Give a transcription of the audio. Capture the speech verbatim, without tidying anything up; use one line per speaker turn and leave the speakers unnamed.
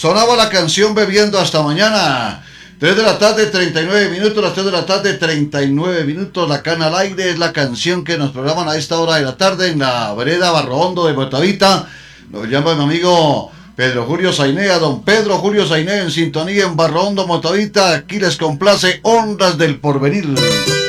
sonaba la canción Bebiendo hasta mañana. tres de la tarde, treinta y nueve minutos, las tres de la tarde, treinta y nueve minutos, La Cana al Aire es la canción que nos programan a esta hora de la tarde en la vereda Barro Hondo de Guatavita. Nos llama mi amigo Pedro Julio Zainea, don Pedro Julio Zainea en sintonía en Barro Hondo, Motavita. Aquí les complace Ondas del Porvenir.